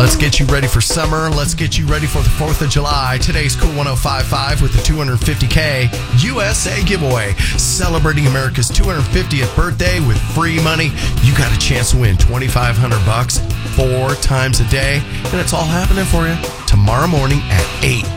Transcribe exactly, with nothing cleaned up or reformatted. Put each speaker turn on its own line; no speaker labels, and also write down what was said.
Let's get you ready for summer. Let's get you ready for the fourth of July. Today's Cool one oh five point five with the two hundred fifty K U S A giveaway. Celebrating America's two hundred fiftieth birthday with free money. You got a chance to win twenty-five hundred bucks four times a day. And it's all happening for you tomorrow morning at eight.